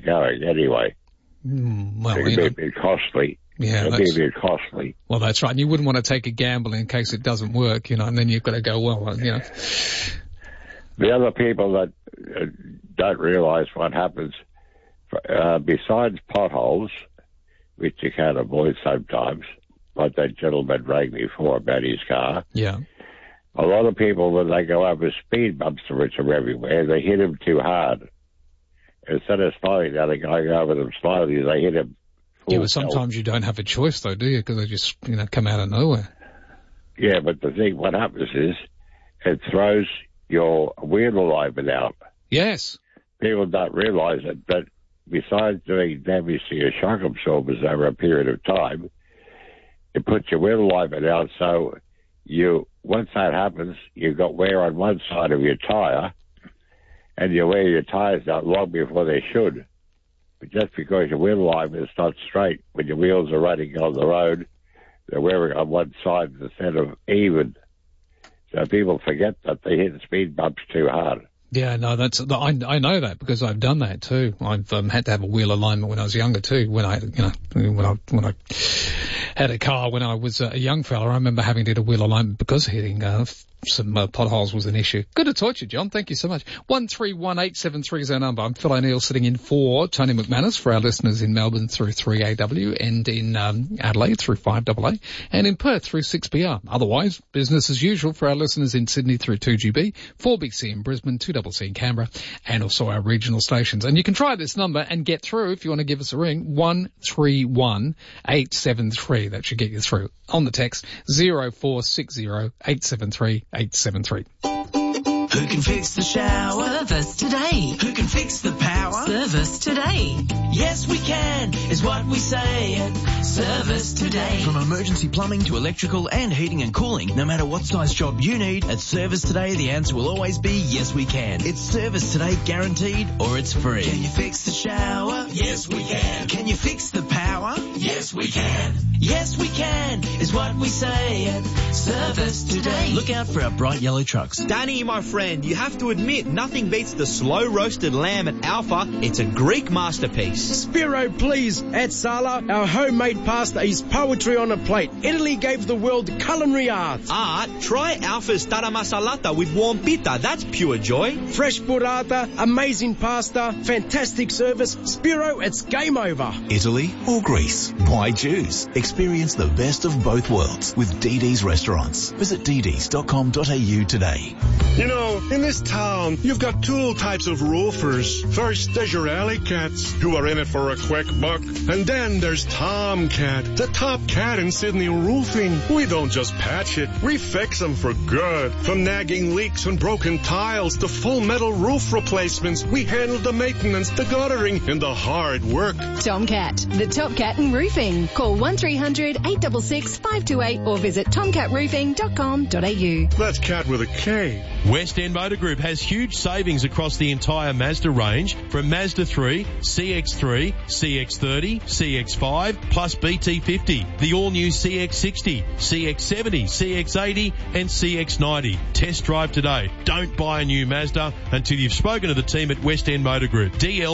going anyway. Well, It'd be a bit costly. Yeah, it'd be a bit costly. Well, that's right. And you wouldn't want to take a gamble in case it doesn't work, and then you've got to go, The other people that don't realise what happens, besides potholes, which you can't avoid sometimes, like that gentleman rang me for about his car. Yeah. A lot of people, when they go over speed bumps, which are everywhere, they hit them too hard. Instead of slowing down and going over them slowly, they hit them full. Yeah, but sometimes you don't have a choice, though, do you? Because they just, come out of nowhere. Yeah, but the thing, what happens is, it throws your wheel alignment out. Yes. People don't realise it, but besides doing damage to your shock absorbers over a period of time, it puts your wheel alignment out, so once that happens, you've got wear on one side of your tyre, and you wear your tyres out long before they should. But just because your wheel alignment is not straight, when your wheels are running on the road, they're wearing on one side instead of even. So people forget that they hit speed bumps too hard. Yeah, no, I know that because I've done that too. I've had to have a wheel alignment when I was younger too. When I had a car when I was a young fella, I remember having to do a wheel alignment because hitting some potholes was an issue. Good to talk to you, John. Thank you so much. 131873 is our number. I'm Phil O'Neill sitting in for Tony McManus for our listeners in Melbourne through 3AW and in Adelaide through 5AA and in Perth through 6BR. Otherwise, business as usual for our listeners in Sydney through 2GB, 4BC in Brisbane, 2CC in Canberra, and also our regional stations. And you can try this number and get through if you want to give us a ring, 131873. That should get you through. On the text, 0460 873 873. Who can fix the shower? Service today. Who can fix the power? Service today. Yes, we can, is what we say at Service Today. From emergency plumbing to electrical and heating and cooling, no matter what size job you need, at Service Today the answer will always be yes, we can. It's Service Today guaranteed or it's free. Can you fix the shower? Yes, we can. Can you fix the power? Yes, we can. Yes, we can, is what we say at Service Today. Look out for our bright yellow trucks. Danny, my friend, you have to admit, nothing beats the slow roasted lamb at Alpha. It's a Greek masterpiece. Spiro, please. At Sala, our homemade pasta is poetry on a plate. Italy gave the world culinary art. Art? Try Alpha's tara masalata with warm pita. That's pure joy. Fresh burrata, amazing pasta, fantastic service. Spiro, it's game over. Italy or Greece? Why choose? Experience the best of both worlds with DD's Restaurants. Visit dds.com.au today. You know, in this town, you've got two types of roofers. First, there's your alley cats, who are in it for a quick buck. And then there's Tomcat, the top cat in Sydney roofing. We don't just patch it, we fix them for good. From nagging leaks and broken tiles to full metal roof replacements, we handle the maintenance, the guttering, and the hard work. Tomcat, the top cat in roofing. Call 1300 866 528 or visit tomcatroofing.com.au. That's cat with a K. West End Motor Group has huge savings across the entire Mazda range from Mazda 3, CX-3, CX-30, CX-5 plus BT50, the all-new CX-60, CX-70, CX-80 and CX-90. Test drive today. Don't buy a new Mazda until you've spoken to the team at West End Motor Group.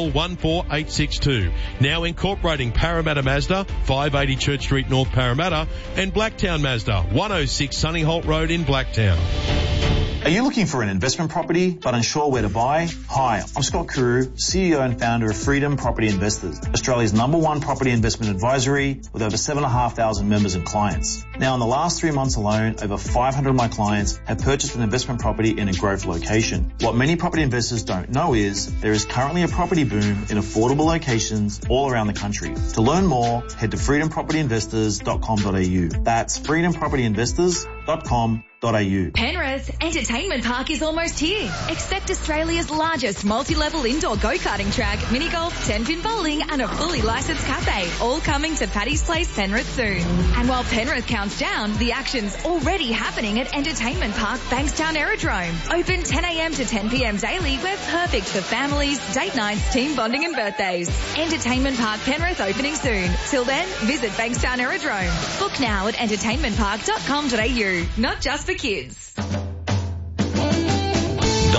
DL14862. Now incorporating Parramatta Mazda, 580 Church Street, North Parramatta, and Blacktown Mazda, 106 Sunny Holt Road in Blacktown. Are you looking for an investment property but unsure where to buy? Hi, I'm Scott Carew, CEO and founder of Freedom Property Investors, Australia's #1 property investment advisory with over 7,500 members and clients. Now, in the last 3 months alone, over 500 of my clients have purchased an investment property in a growth location. What many property investors don't know is there is currently a property boom in affordable locations all around the country. To learn more, head to freedompropertyinvestors.com.au. That's freedompropertyinvestors.com.au. Penrith Entertainment Park is almost here. Expect Australia's largest multi-level indoor go-karting track, mini-golf, 10-pin bowling and a fully licensed cafe, all coming to Paddy's Place, Penrith soon. And while Penrith counts down, the action's already happening at Entertainment Park, Bankstown Aerodrome. Open 10 a.m. to 10 p.m. daily. We're perfect for families, date nights, team bonding and birthdays. Entertainment Park Penrith opening soon. Till then, visit Bankstown Aerodrome. Book now at entertainmentpark.com.au. Not just for kids.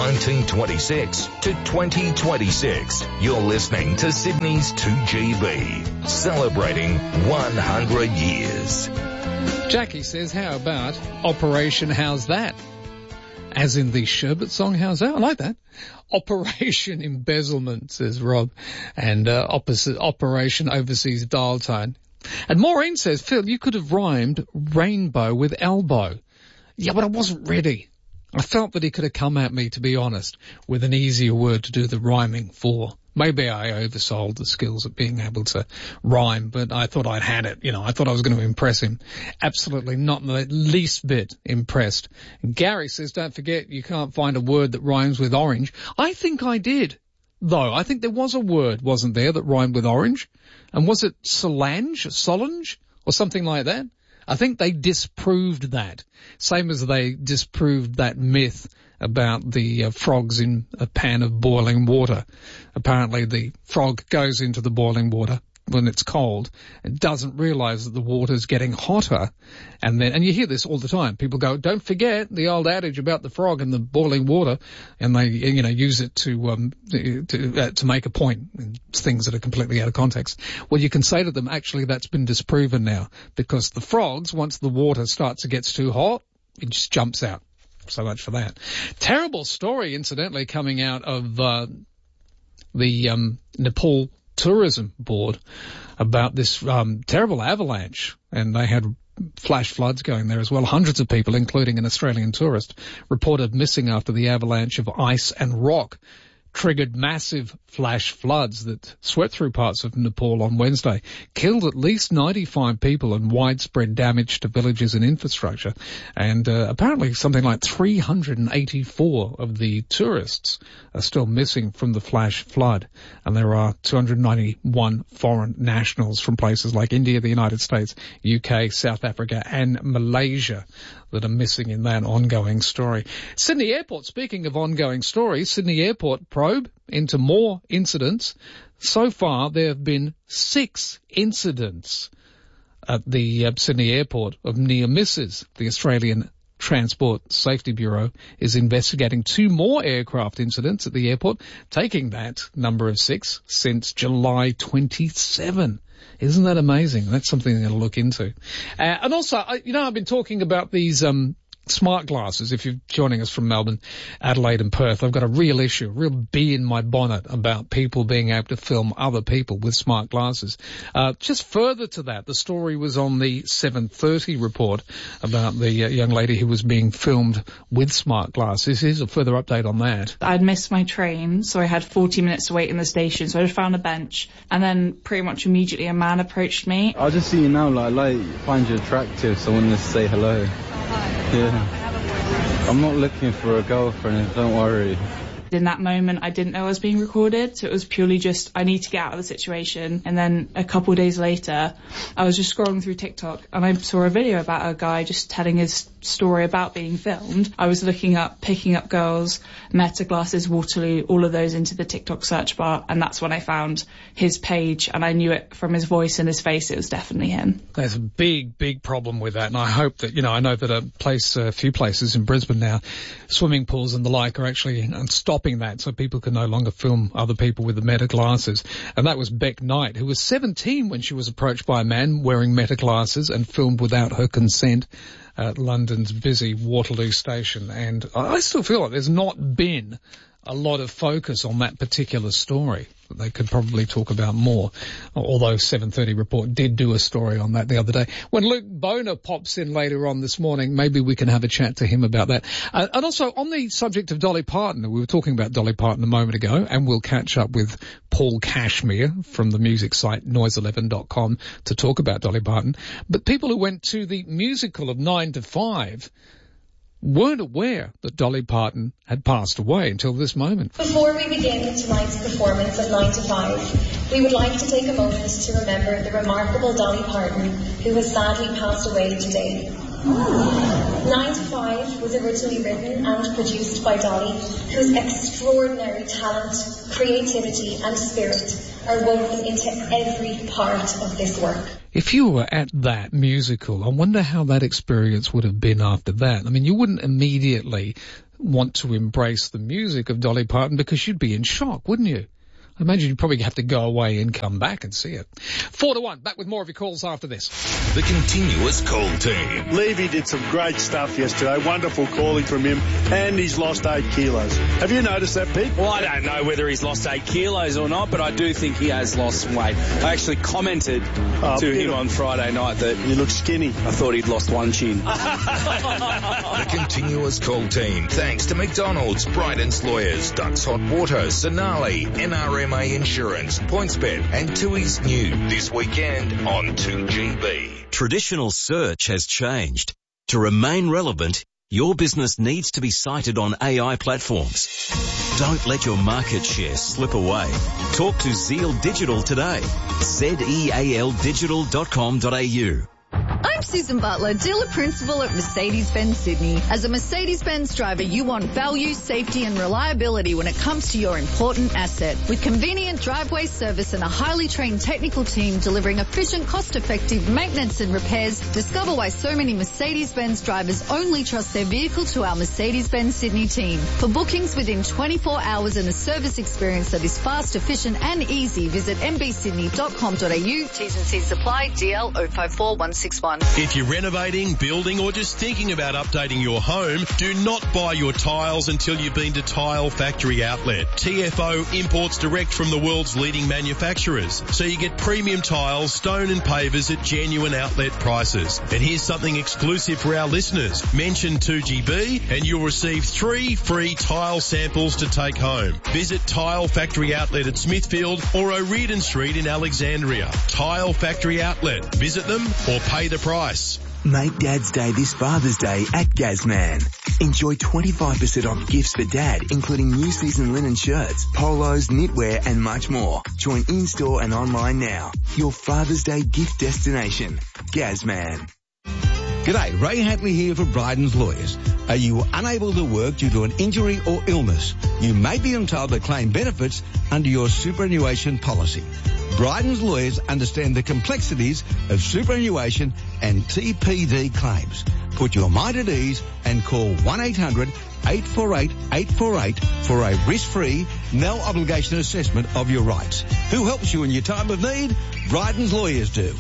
1926 to 2026. You're listening to Sydney's 2GB, celebrating 100 years. Jackie says, how about Operation How's That? As in the Sherbet song, How's That? I like that. Operation Embezzlement, says Rob. And opposite Operation Overseas Dial Tone. And Maureen says, Phil, you could have rhymed rainbow with elbow. Yeah, but I wasn't ready. I felt that he could have come at me, to be honest, with an easier word to do the rhyming for. Maybe I oversold the skills of being able to rhyme, but I thought I'd had it. You know, I thought I was going to impress him. Absolutely not the least bit impressed. Gary says, don't forget, you can't find a word that rhymes with orange. I think I did, though. I think there was a word, wasn't there, that rhymed with orange? And was it Solange, or something like that? I think they disproved that. Same as they disproved that myth about the frogs in a pan of boiling water. Apparently the frog goes into the boiling water when it's cold and doesn't realize that the water's getting hotter. And you hear this all the time. People go, don't forget the old adage about the frog and the boiling water. And they, use it to make a point in things that are completely out of context. Well, you can say to them, actually, that's been disproven now, because the frogs, once the water starts to get too hot, it just jumps out. So much for that. Terrible story, incidentally, coming out of the Nepal Tourism Board about this terrible avalanche, and they had flash floods going there as well. Hundreds of people, including an Australian tourist, reported missing after the avalanche of ice and rock triggered massive flash floods that swept through parts of Nepal on Wednesday, killed at least 95 people and widespread damage to villages and infrastructure. And apparently something like 384 of the tourists are still missing from the flash flood. And there are 291 foreign nationals from places like India, the United States, UK, South Africa and Malaysia that are missing in that ongoing story. Sydney Airport, speaking of ongoing stories, Sydney Airport probe into more incidents. So far, there have been 6 incidents at the Sydney Airport of near misses. The Australian Transport Safety Bureau is investigating 2 more aircraft incidents at the airport, taking that number of 6 since July 27. Isn't that amazing? That's something I'm going to look into. And also, I've been talking about these smart glasses. If you're joining us from Melbourne, Adelaide and Perth, I've got a real issue, a real bee in my bonnet about people being able to film other people with smart glasses. Just further to that, the story was on the 7:30 report about the young lady who was being filmed with smart glasses. Here's a further update on that. I'd missed my train, so I had 40 minutes to wait in the station, so I found a bench, and then pretty much immediately a man approached me. I'll just see you now, like find you attractive, so I wanted to say hello. Yeah. I'm not looking for a girlfriend, don't worry. In that moment, I didn't know I was being recorded, so it was purely just, I need to get out of the situation. And then a couple of days later, I was just scrolling through TikTok and I saw a video about a guy just telling his story about being filmed. I was looking up, picking up girls, Meta glasses, Waterloo, all of those into the TikTok search bar, and that's when I found his page, and I knew it from his voice and his face, it was definitely him. There's a big problem with that, and I hope that, I know that a few places in Brisbane now, swimming pools and the like, are actually stopping that so people can no longer film other people with the Meta glasses. And that was Beck Knight, who was 17 when she was approached by a man wearing Meta glasses and filmed without her consent at London's busy Waterloo station. And I still feel like there's not been a lot of focus on that particular story. They could probably talk about more, although 7:30 report did do a story on that the other day. When Luke Boner pops in later on this morning, maybe we can have a chat to him about that. And also on the subject of Dolly Parton, we were talking about Dolly Parton a moment ago, and we'll catch up with Paul Cashmere from the music site noise11.com to talk about Dolly Parton. But people who went to the musical of 9 to 5 weren't aware that Dolly Parton had passed away until this moment. Before we begin tonight's performance of 9 to 5, we would like to take a moment to remember the remarkable Dolly Parton, who has sadly passed away today. 9 to 5 was originally written and produced by Dolly, whose extraordinary talent, creativity and spirit are woven into every part of this work. If you were at that musical, I wonder how that experience would have been after that. I mean, you wouldn't immediately want to embrace the music of Dolly Parton because you'd be in shock, wouldn't you? I imagine you'd probably have to go away and come back and see it. 4-1. Back with more of your calls after this. The continuous call team. Levy did some great stuff yesterday. Wonderful calling from him. And he's lost 8 kilos. Have you noticed that, Pete? Well, I don't know whether he's lost 8 kilos or not, but I do think he has lost some weight. I actually commented to him on Friday night that you look skinny. I thought he'd lost 1 chin. The continuous call team. Thanks to McDonald's, Bryden's Lawyers, Ducks Hot Water, Sonali, NRMA Insurance, PointsBet, and TUI's new this weekend on 2GB. Traditional search has changed. To remain relevant, your business needs to be cited on AI platforms. Don't let your market share slip away. Talk to Zeal Digital today. zealdigital.com.au. I'm Susan Butler, dealer principal at Mercedes-Benz Sydney. As a Mercedes-Benz driver, you want value, safety and reliability when it comes to your important asset. With convenient driveway service and a highly trained technical team delivering efficient, cost-effective maintenance and repairs, discover why so many Mercedes-Benz drivers only trust their vehicle to our Mercedes-Benz Sydney team. For bookings within 24 hours and a service experience that is fast, efficient and easy, visit mbsydney.com.au. T's and C's apply. DL 054161. If you're renovating, building or just thinking about updating your home, do not buy your tiles until you've been to Tile Factory Outlet. TFO imports direct from the world's leading manufacturers, so you get premium tiles, stone and pavers at genuine outlet prices. And here's something exclusive for our listeners. Mention 2GB and you'll receive 3 free tile samples to take home. Visit Tile Factory Outlet at Smithfield or O'Riordan Street in Alexandria. Tile Factory Outlet. Visit them or pay the price. Make Dad's Day this Father's Day at Gazman. Enjoy 25% off gifts for Dad, including new season linen shirts, polos, knitwear and much more. Join in-store and online now. Your Father's Day gift destination. Gazman. G'day, Ray Hatley here for Bryden's Lawyers. Are you unable to work due to an injury or illness? You may be entitled to claim benefits under your superannuation policy. Bryden's Lawyers understand the complexities of superannuation and TPD claims. Put your mind at ease and call 1-800-848-848 for a risk-free, no obligation assessment of your rights. Who helps you in your time of need? Bryden's Lawyers do.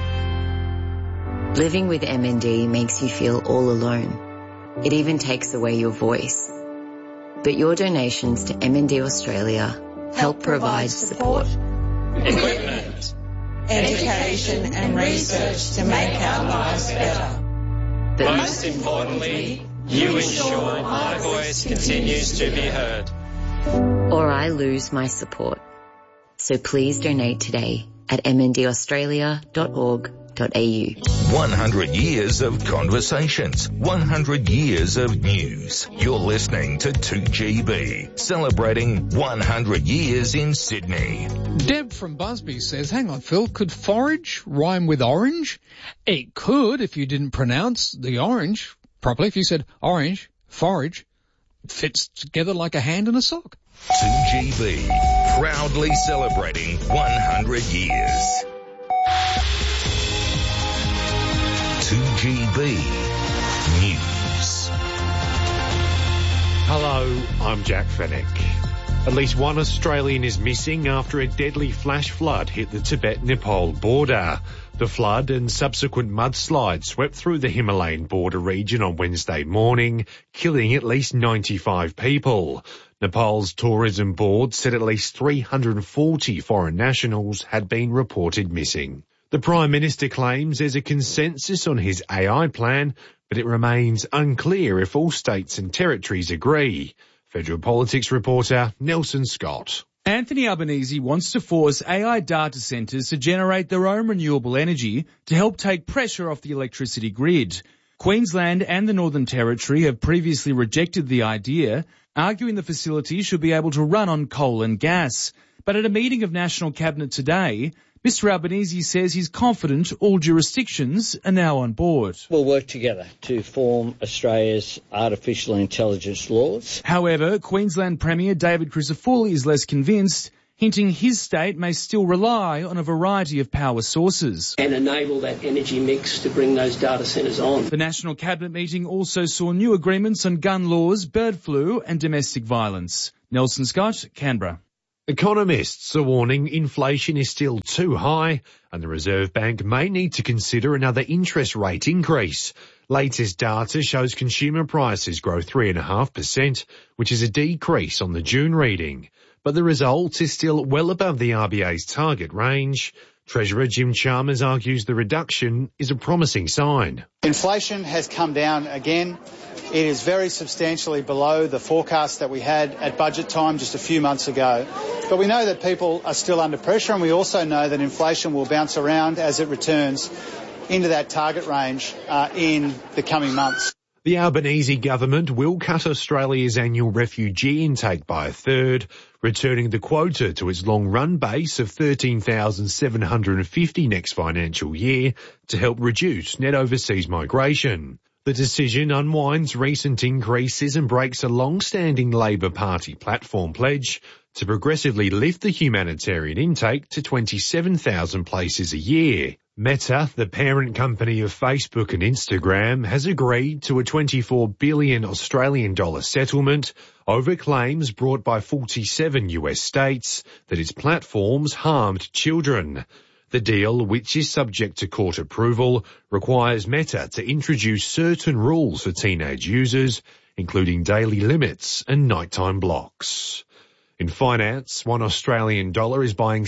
Living with MND makes you feel all alone. It even takes away your voice. But your donations to MND Australia help provide support, equipment, education and research to make our lives better. But most importantly, you ensure my voice continues to be heard. Or I lose my support. So please donate today at mndaustralia.org.au. 100 years of conversations, 100 years of news. You're listening to 2GB, celebrating 100 years in Sydney. Deb from Busby says, hang on, Phil, could forage rhyme with orange? It could if you didn't pronounce the orange properly. If you said orange, forage, fits together like a hand and a sock. 2GB, proudly celebrating 100 years. 2GB News. Hello, I'm Jack Fennick. At least one Australian is missing after a deadly flash flood hit the Tibet-Nepal border. The flood and subsequent mudslide swept through the Himalayan border region on Wednesday morning, killing at least 95 people. Nepal's tourism board said at least 340 foreign nationals had been reported missing. The Prime Minister claims there's a consensus on his AI plan, but it remains unclear if all states and territories agree. Federal Politics reporter Nelson Scott. Anthony Albanese wants to force AI data centres to generate their own renewable energy to help take pressure off the electricity grid. Queensland and the Northern Territory have previously rejected the idea, arguing the facility should be able to run on coal and gas. But at a meeting of National Cabinet today, Mr Albanese says he's confident all jurisdictions are now on board. We'll work together to form Australia's artificial intelligence laws. However, Queensland Premier David Crisafulli is less convinced. hinting his state may still rely on a variety of power sources. And enable that energy mix to bring those data centres on. The National Cabinet meeting also saw new agreements on gun laws, bird flu and domestic violence. Nelson Scott, Canberra. Economists are warning inflation is still too high and the Reserve Bank may need to consider another interest rate increase. Latest data shows consumer prices grow 3.5%, which is a decrease on the June reading. But the result is still well above the RBA's target range. Treasurer Jim Chalmers argues the reduction is a promising sign. Inflation has come down again. It is very substantially below the forecast that we had at budget time just a few months ago. But we know that people are still under pressure, and we also know that inflation will bounce around as it returns into that target range in the coming months. The Albanese government will cut Australia's annual refugee intake by a third, returning the quota to its long-run base of 13,750 next financial year to help reduce net overseas migration. The decision unwinds recent increases and breaks a long-standing Labor Party platform pledge to progressively lift the humanitarian intake to 27,000 places a year. Meta, the parent company of Facebook and Instagram, has agreed to a 24 billion Australian dollar settlement over claims brought by 47 US states that its platforms harmed children. The deal, which is subject to court approval, requires Meta to introduce certain rules for teenage users, including daily limits and nighttime blocks. In finance, $1 Australian is buying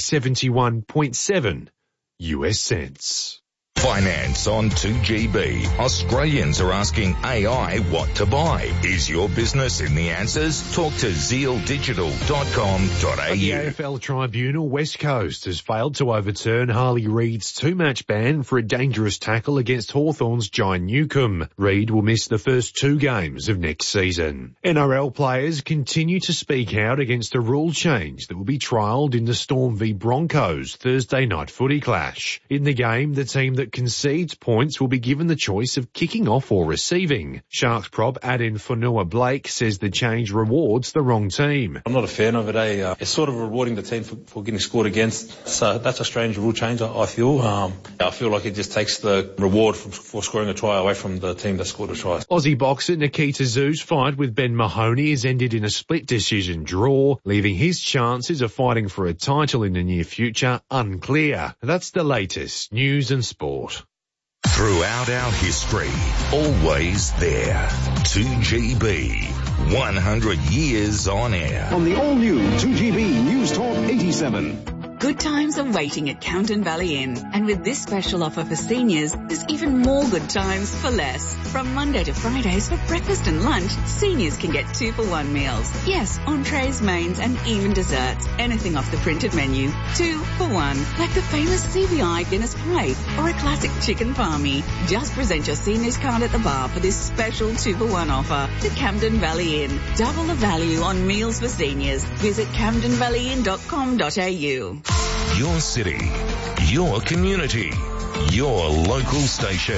71.7 US cents. Finance on 2GB. Australians are asking AI what to buy. Is your business in the answers? Talk to zealdigital.com.au. At the AFL Tribunal, West Coast has failed to overturn Harley Reid's 2-match ban for a dangerous tackle against Hawthorn's John Newcombe. Reid will miss the first 2 games of next season. NRL players continue to speak out against a rule change that will be trialled in the Storm v Broncos Thursday night footy clash. In the game, the team that concedes points will be given the choice of kicking off or receiving. Sharks prop Aden Fonua-Blake says the change rewards the wrong team. I'm not a fan of it. It's sort of rewarding the team for getting scored against. So that's a strange rule change, I feel. I feel like it just takes the reward for scoring a try away from the team that scored a try. Aussie boxer Nikita Zoo's fight with Ben Mahoney has ended in a split decision draw, leaving his chances of fighting for a title in the near future unclear. That's the latest news and sport. Throughout our history, always there. 2GB, 100 years on air. On the all-new 2GB News Talk 87. Good times are waiting at Camden Valley Inn. And with this special offer for seniors, there's even more good times for less. From Monday to Fridays for breakfast and lunch, seniors can get 2-for-1 meals. Yes, entrees, mains and even desserts. Anything off the printed menu. 2 for 1. Like the famous CBI Guinness Pie or a classic chicken palmy. Just present your seniors card at the bar for this special 2-for-1 offer to Camden Valley Inn. Double the value on meals for seniors. Visit camdenvalleyinn.com.au. Your city, your community, your local station.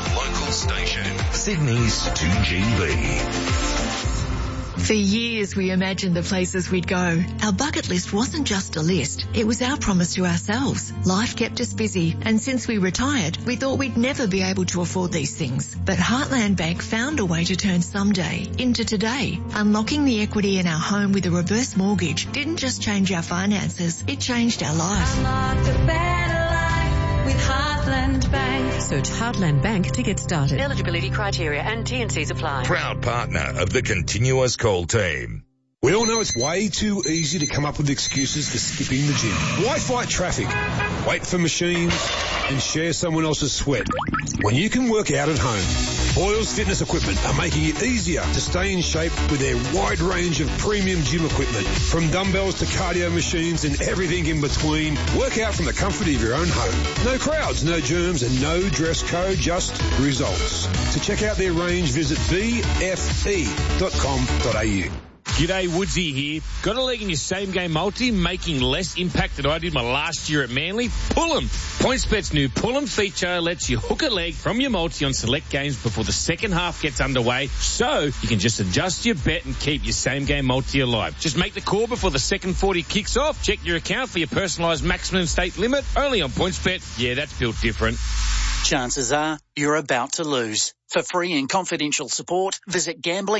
Sydney's 2GB. For years we imagined the places we'd go. Our bucket list wasn't just a list, it was our promise to ourselves. Life kept us busy, and since we retired, we thought we'd never be able to afford these things. But Heartland Bank found a way to turn someday into today. Unlocking the equity in our home with a reverse mortgage didn't just change our finances, it changed our life. Unlocked a better life with Heartland Bank. Search Heartland Bank to get started. Eligibility criteria and T&Cs apply. Proud partner of the Continuous Call team. We all know it's way too easy to come up with excuses for skipping the gym. Why fight traffic, wait for machines, and share someone else's sweat when you can work out at home? Boyle's Fitness Equipment are making it easier to stay in shape with their wide range of premium gym equipment. From dumbbells to cardio machines and everything in between, work out from the comfort of your own home. No crowds, no germs, and no dress code, just results. To check out their range, visit bfe.com.au. G'day, Woodsy here. Got a leg in your same-game multi, making less impact than I did my last year at Manly? Pull 'em. PointsBet's new Pull 'em feature lets you hook a leg from your multi on select games before the second half gets underway, so you can just adjust your bet and keep your same-game multi alive. Just make the call before the second 40 kicks off. Check your account for your personalised maximum stake limit. Only on PointsBet. Yeah, that's built different. Chances are you're about to lose. For free and confidential support, visit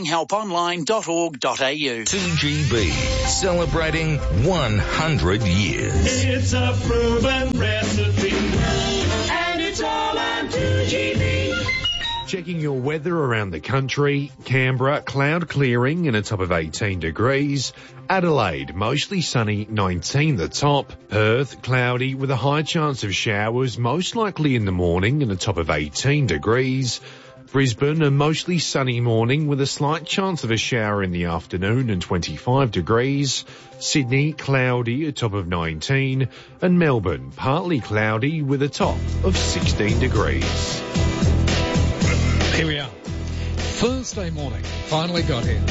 gamblinghelponline.org.au. 2GB, celebrating 100 years. It's a proven recipe, and it's all on 2GB. Checking your weather around the country. Canberra, cloud clearing and a top of 18 degrees. Adelaide, mostly sunny, 19 the top. Perth, cloudy with a high chance of showers, most likely in the morning and a top of 18 degrees. Brisbane, a mostly sunny morning with a slight chance of a shower in the afternoon and 25 degrees. Sydney, cloudy, a top of 19. And Melbourne, partly cloudy with a top of 16 degrees. Here we are. Thursday morning. Finally got here.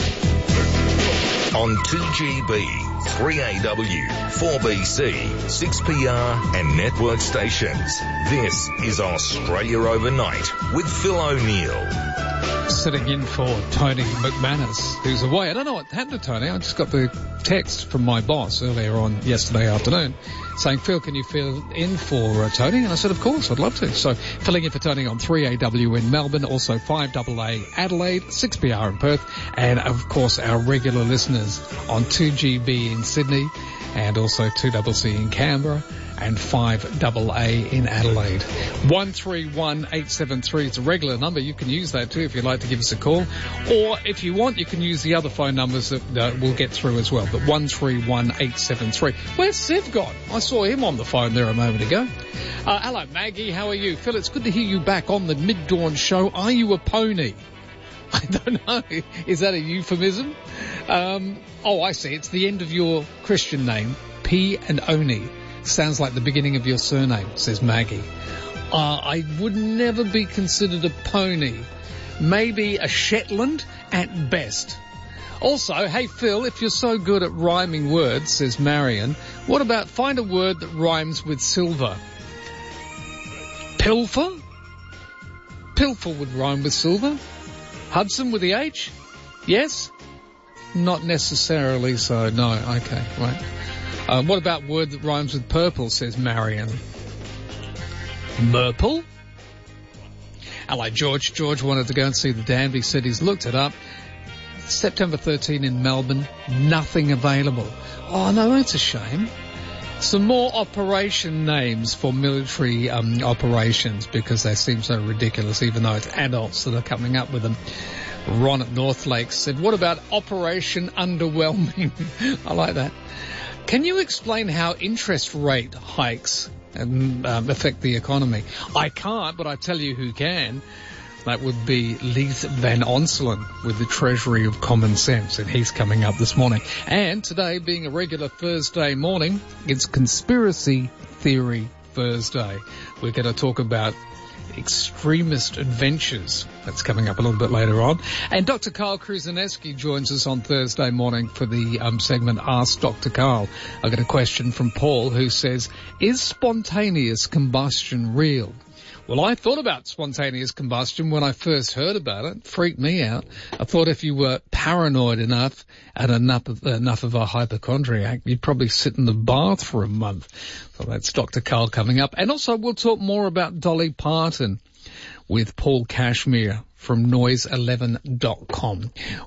On 2GB, 3AW, 4BC, 6PR and network stations. This is Australia Overnight with Phil O'Neill. Sitting in for Tony McManus, who's away. I don't know what happened to Tony. I just got the text from my boss earlier on yesterday afternoon saying, Phil, can you fill in for Tony? And I said, of course, I'd love to. So filling in for Tony on 3AW in Melbourne, also 5AA Adelaide, 6PR in Perth, and of course our regular listeners on 2GB in Sydney, and also 2CC in Canberra, and 5AA in Adelaide. 131873 is a regular number. You can use that too if you'd like to give us a call. Or if you want, you can use the other phone numbers that we'll get through as well. But 131873. Where's Siv gone? I saw him on the phone there a moment ago. Hello, Maggie. How are you? Phil, it's good to hear you back on the Mid-Dawn Show. Are you a pony? I don't know. Is that a euphemism? I see. It's the end of your Christian name, P and Oni. Sounds like the beginning of your surname, says Maggie. I would never be considered a pony. Maybe a Shetland at best. Also, hey Phil, if you're so good at rhyming words, says Marion, what about find a word that rhymes with silver? Pilfer? Pilfer would rhyme with silver. Hudson with the H? Yes? Not necessarily so, no. Okay, right. What about word that rhymes with purple, says Marion? Murple? Hello, George. George wanted to go and see the Danby. Said he's looked it up. September 13 in Melbourne, nothing available. Oh, no, that's a shame. Some more operation names for military operations because they seem so ridiculous, even though it's adults that are coming up with them. Ron at North Lakes said, what about Operation Underwhelming? I like that. Can you explain how interest rate hikes affect the economy? I can't, but I tell you who can. That would be Leith Van Onselen with the Treasury of Common Sense, and he's coming up this morning. And today, being a regular Thursday morning, it's Conspiracy Theory Thursday. We're going to talk about extremist adventures. That's coming up a little bit later on. And Dr. Carl Kruszeneski joins us on Thursday morning for the segment Ask Dr. Carl. I got a question from Paul who says, is spontaneous combustion real? Well, I thought about spontaneous combustion when I first heard about it. It freaked me out. I thought if you were paranoid enough and enough of a hypochondriac, you'd probably sit in the bath for a month. So that's Dr. Carl coming up. And also we'll talk more about Dolly Parton with Paul Cashmere from noise11.com.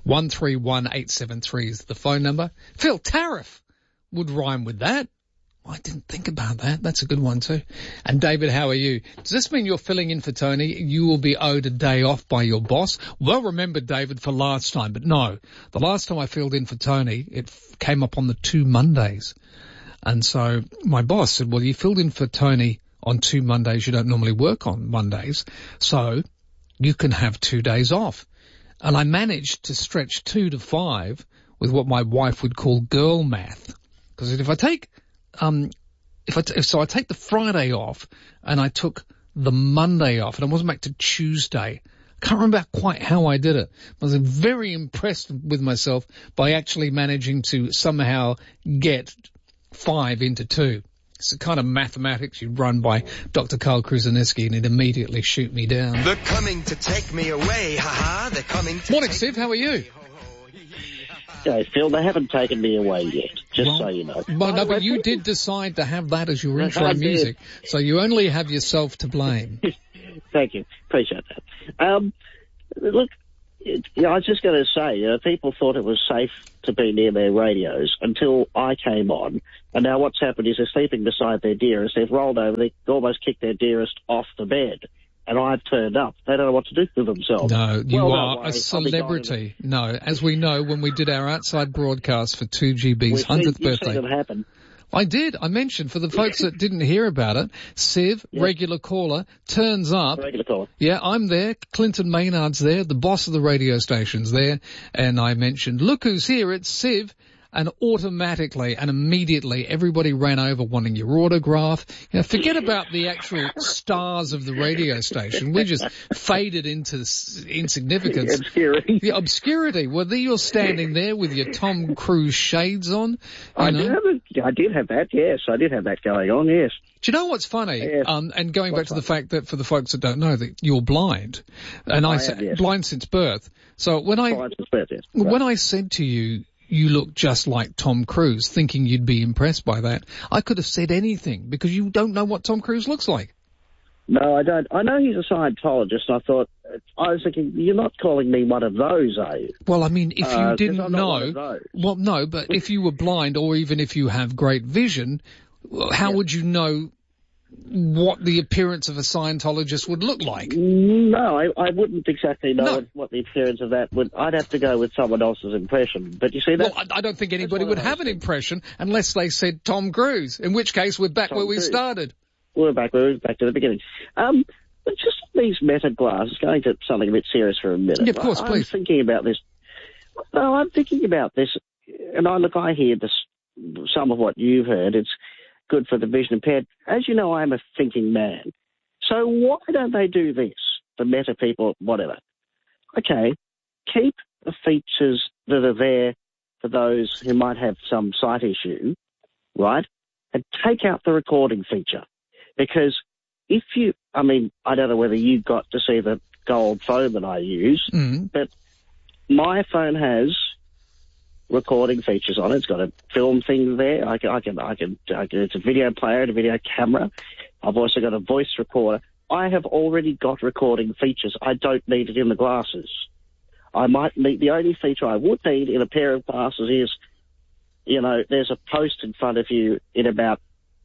131873 is the phone number. Phil, tariff would rhyme with that. I didn't think about that. That's a good one too. And David, how are you? Does this mean you're filling in for Tony? You will be owed a day off by your boss? Well remembered, David, for last time. But no, the last time I filled in for Tony, it came up on the 2 Mondays. And so my boss said, well, you filled in for Tony on 2 Mondays. You don't normally work on Mondays. So you can have 2 days off. And I managed to stretch 2 to 5 with what my wife would call girl math. Because if I take I take the Friday off and I took the Monday off and I wasn't back to Tuesday. I can't remember quite how I did it. I was very impressed with myself by actually managing to somehow get 5 into 2. It's the kind of mathematics you run by Dr. Carl Kruseniewski, and it'd immediately shoot me down. They're coming to take me away, ha-ha. They're coming to Morning, Steve. How are you? Okay, Phil, they haven't taken me away yet, just so you know. Well, no, but you did decide to have that as your intro music, so you only have yourself to blame. Thank you. Appreciate that. Look, I was just going to say, people thought it was safe to be near their radios until I came on, and now what's happened is they're sleeping beside their dearest. They've rolled over, they almost kicked their dearest off the bed, and I've turned up. They don't know what to do with themselves. No, you are a celebrity. No, as we know, when we did our outside broadcast for 2GB's 100th birthday. You've seen it happen. I did. I mentioned, for the folks that didn't hear about it, Siv, regular caller, turns up. Regular caller. Yeah, I'm there. Clinton Maynard's there. The boss of the radio station's there. And I mentioned, look who's here. It's Siv. And automatically and immediately everybody ran over wanting your autograph. You know, forget about the actual stars of the radio station. We just faded into insignificance. Obscurity. The obscurity. Well, you're standing there with your Tom Cruise shades on. I did have that, yes. I did have that going on, yes. Do you know what's funny? Yes. And going back to the fact that for the folks that don't know that you're blind, and I said yes. blind since birth. So when Blind since birth, yes. when I said to you, you look just like Tom Cruise, thinking you'd be impressed by that, I could have said anything because you don't know what Tom Cruise looks like. No, I don't. I know he's a Scientologist. I was thinking, you're not calling me one of those, are you? Well, I mean, if you didn't know, well, no, but if you were blind, or even if you have great vision, how would you know what the appearance of a Scientologist would look like? No, I wouldn't exactly know what the appearance of that would. I'd have to go with someone else's impression. But you see that? Well, I don't think anybody would have an impression unless they said Tom Cruise, in which case we're back where we started. We're back to the beginning. But just these Meta glasses, going to something a bit serious for a minute. Yeah, of course, please. I'm thinking about this. No, I'm thinking about this, and I hear this, some of what you've heard. It's good for the vision impaired. As you know, I'm a thinking man. So why don't they do this, the Meta people, whatever? Okay, keep the features that are there for those who might have some sight issue, right? And take out the recording feature. Because if you, I don't know whether you got to see the gold phone that I use, but my phone has recording features on it. It's got a film thing there. I can, it's a video player and a video camera. I've also got a voice recorder. I have already got recording features. I don't need it in the glasses. I might need, the only feature I would need in a pair of glasses is, there's a post in front of you in about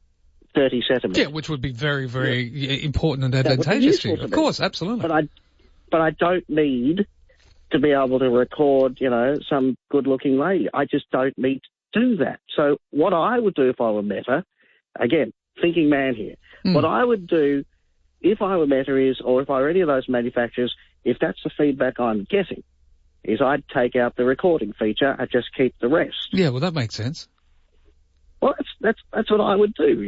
30 centimetres. Yeah, which would be very, very important and advantageous to you. Of course, absolutely. But I don't need to be able to record, some good-looking lady. I just don't need to do that. So what I would do if I were Meta, again, thinking man here, what I would do if I were Meta is, or if I were any of those manufacturers, if that's the feedback I'm getting, is I'd take out the recording feature and just keep the rest. Yeah, well, that makes sense. Well, that's what I would do.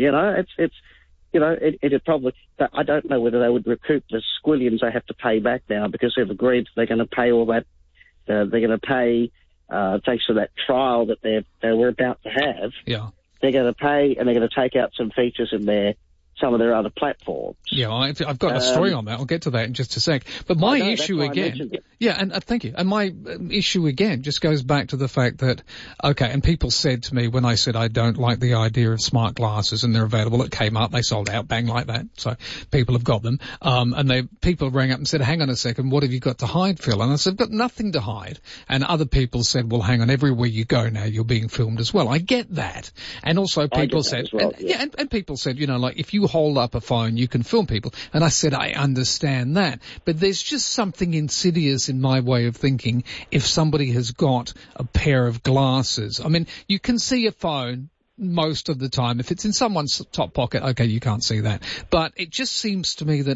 It'd probably. I don't know whether they would recoup the squillions they have to pay back now because they've agreed they're going to pay all that. They're going to pay thanks to that trial that they were about to have. Yeah, they're going to pay, and they're going to take out some features in some of their other platforms. Yeah, I've got a story on that. I'll get to that in just a sec. But my issue again, and thank you. And my issue again just goes back to the fact that, okay, and people said to me when I said I don't like the idea of smart glasses and they're available at Kmart, they sold out, bang, like that. So people have got them. And people rang up and said, hang on a second, what have you got to hide, Phil? And I said, I've got nothing to hide. And other people said, well, hang on, everywhere you go now, you're being filmed as well. I get that. And also people said, and people said, like if you hold up a phone, you can film people. And I said, I understand that. But there's just something insidious in my way of thinking if somebody has got a pair of glasses. I mean, you can see a phone most of the time. If it's in someone's top pocket, okay, you can't see that. But it just seems to me that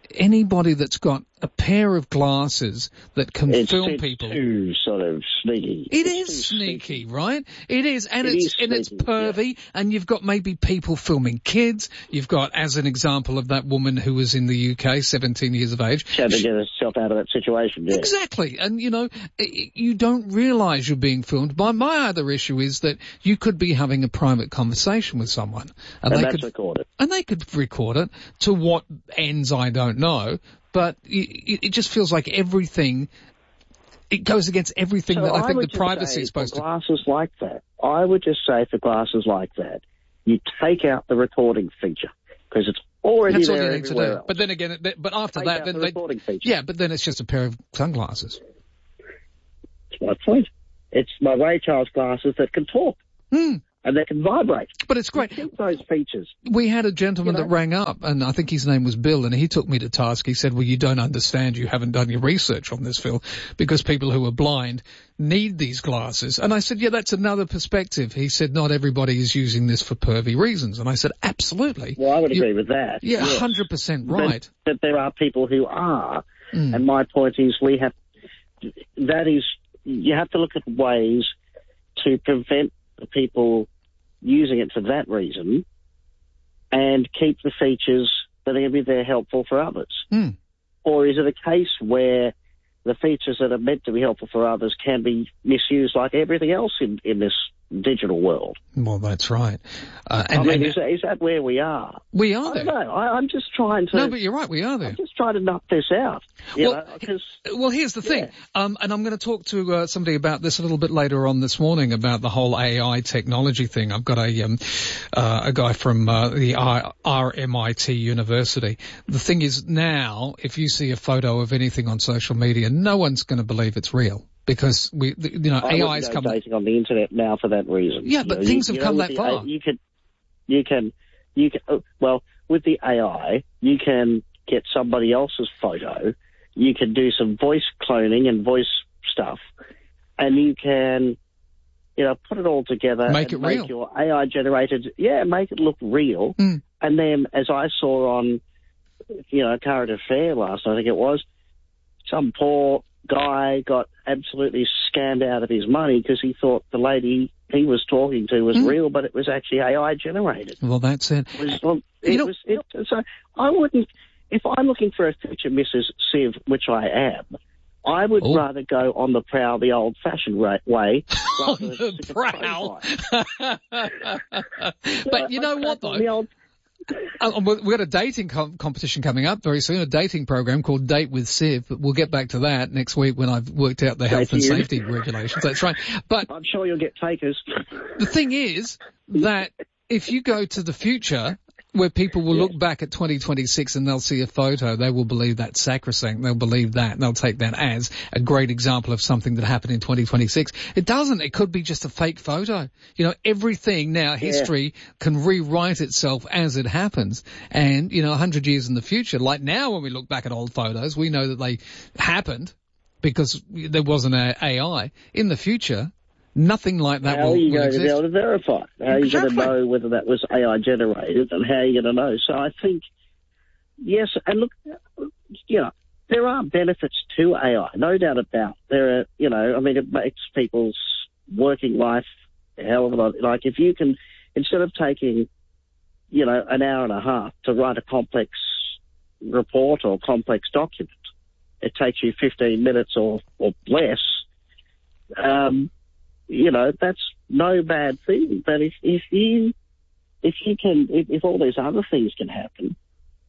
anybody that's got a pair of glasses that can film people. It's too sort of sneaky. It is sneaky, right? It is, and it's pervy, and you've got maybe people filming kids. You've got, as an example of that woman who was in the UK, 17 years of age. She had to get herself out of that situation, yeah. Exactly, and you don't realise you're being filmed. My other issue is that you could be having a private conversation with someone, and they could record it. And they could record it. To what ends, I don't know. But it just feels like everything, it goes against everything that I think the privacy is supposed to. Glasses like that, I would just say for glasses like that, you take out the recording feature, because it's already That's there all you need to do. else. But then again, but after Take that, out then the recording feature. yeah, but then it's just a pair of sunglasses. That's my point. It's my Ray Charles glasses that can talk. And they can vibrate. But it's great. Keep those features. We had a gentleman that rang up, and I think his name was Bill, and he took me to task. He said, well, you don't understand. You haven't done your research on this, Phil, because people who are blind need these glasses. And I said, yeah, that's another perspective. He said, not everybody is using this for pervy reasons. And I said, absolutely. Well, I would agree with that. Yeah, yes. 100% right. But there are people who are. And my point is you have to look at ways to prevent the people using it for that reason and keep the features that are going to be there helpful for others. Or is it a case where the features that are meant to be helpful for others can be misused like everything else in this digital world? Well, that's right. Is that where we are? We are there. I don't know. I'm just trying to... No, but you're right, we are there. I'm just trying to knock this out. Well, here's the thing. And I'm going to talk to somebody about this a little bit later on this morning about the whole AI technology thing. I've got a guy from the RMIT University. The thing is now, if you see a photo of anything on social media, no one's going to believe it's real. Because AI is coming. Dating on the internet now for that reason. Yeah, but things have come that far. Well, with the AI, you can get somebody else's photo. You can do some voice cloning and voice stuff, and you can, put it all together. Make it real. Make your AI generated, make it look real. And then, as I saw on, Current Affair last, I think it was, some poor guy got absolutely scammed out of his money because he thought the lady he was talking to was real, but it was actually AI generated. Well, that's it. So I wouldn't, if I'm looking for a future Mrs. Civ, which I am, I would rather go on the prowl the old-fashioned way. On the prowl? But you know what, though? We've got a dating competition coming up very soon, a dating program called Date with Civ. But we'll get back to that next week when I've worked out the health and safety regulations. That's right. But I'm sure you'll get takers. The thing is that if you go to the future, where people will look back at 2026 and they'll see a photo, they will believe that's sacrosanct. They'll believe that, and they'll take that as a great example of something that happened in 2026. It doesn't. It could be just a fake photo. Everything now, history can rewrite itself as it happens. And, 100 years in the future, like now when we look back at old photos, we know that they happened because there wasn't AI. In the future, nothing like that will exist. How are you going to be able to verify? How are you going to know whether that was AI generated, and how are you going to know? So I think, yes, and look, there are benefits to AI, no doubt about. There are, it makes people's working life a hell of a lot. Like if you can, instead of taking, an hour and a half to write a complex report or complex document, it takes you 15 minutes or less. That's no bad thing. But if all these other things can happen,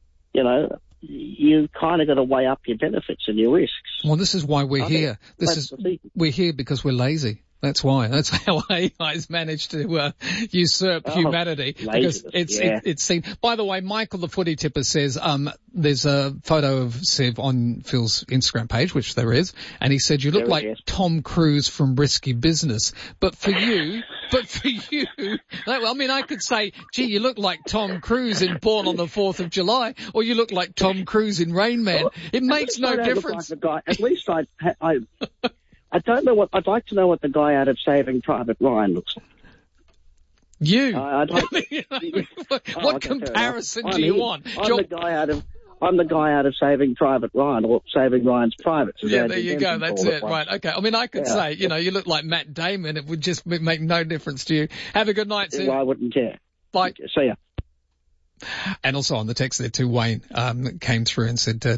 you kind of got to weigh up your benefits and your risks. Well, this is why we're here. We're here because we're lazy. That's why. That's how AI's managed to usurp humanity. Because it's seen. By the way, Michael the Footy Tipper says there's a photo of Civ on Phil's Instagram page, which there is, and he said you look like Tom Cruise from Risky Business. But for you, I could say, gee, you look like Tom Cruise in Born on the 4th of July, or you look like Tom Cruise in Rain Man. It makes no difference. At least I don't know I'd like to know what the guy out of Saving Private Ryan looks like. You? What comparison do you want? I'm the guy out of I'm the guy out of Saving Private Ryan or Saving Ryan's Privates. Yeah, there you go. That's it. Right. Okay. I mean, I could say, you look like Matt Damon. It would just make no difference to you. Have a good night, Siv. Well, I wouldn't care. Bye. See ya. And also on the text there too, Wayne came through and said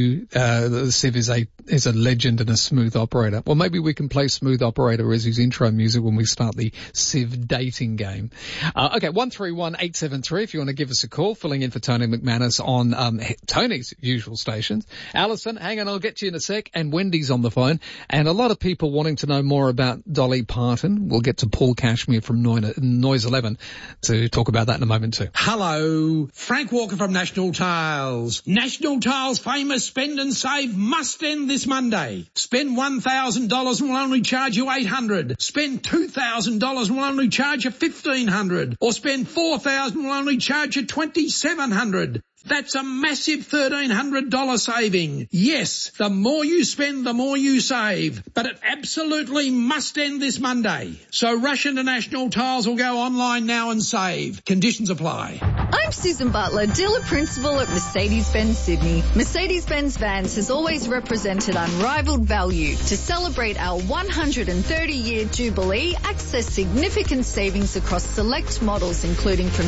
Siv is a legend and a smooth operator. Well, maybe we can play Smooth Operator as his intro music when we start the Siv dating game. Okay, 131873 if you want to give us a call, filling in for Tony McManus on Tony's usual stations. Alison, hang on, I'll get you in a sec. And Wendy's on the phone. And a lot of people wanting to know more about Dolly Parton. We'll get to Paul Cashmere from Noise 11 to talk about that in a moment too. Hello. Frank Walker from National Tiles. National Tiles' famous spend and save must end this Monday. Spend $1,000 and we'll only charge you $800. Spend $2,000 and we'll only charge you $1,500. Or spend $4,000 and we'll only charge you $2,700. That's a massive $1,300 saving. Yes, the more you spend, the more you save. But it absolutely must end this Monday. So rush into National Tiles or go online now and save. Conditions apply. I'm Susan Butler, dealer principal at Mercedes-Benz Sydney. Mercedes-Benz Vans has always represented unrivaled value. To celebrate our 130-year jubilee, access significant savings across select models, including from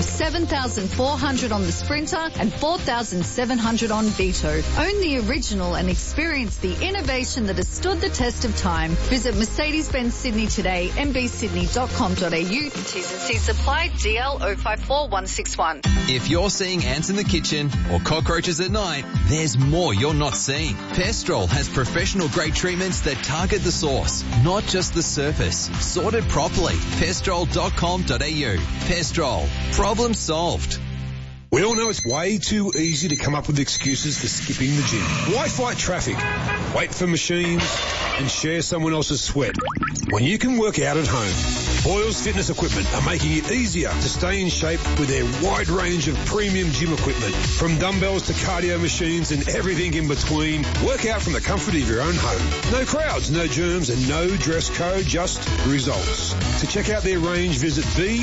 $7,400 on the Sprinter and $4,700 on Vito. Own the original and experience the innovation that has stood the test of time. Visit Mercedes-Benz Sydney today, mbsydney.com.au. T's and C's apply, DL 054161. If you're seeing ants in the kitchen or cockroaches at night, there's more you're not seeing. Pestrol has professional-grade treatments that target the source, not just the surface. Sorted properly. Pestrol.com.au. Pestrol. Problem solved. We all know it's way too easy to come up with excuses for skipping the gym. Why fight traffic, wait for machines, and share someone else's sweat when you can work out at home? Boyle's Fitness Equipment are making it easier to stay in shape with their wide range of premium gym equipment. From dumbbells to cardio machines and everything in between, work out from the comfort of your own home. No crowds, no germs, and no dress code, just results. To check out their range, visit